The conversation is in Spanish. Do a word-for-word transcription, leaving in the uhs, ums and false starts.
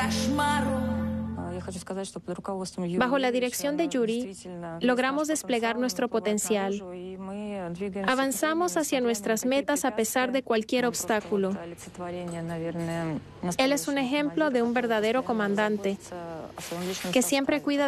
Bajo la dirección de Yuri, logramos desplegar nuestro potencial. Avanzamos hacia nuestras metas a pesar de cualquier obstáculo. Él es un ejemplo de un verdadero comandante que siempre cuida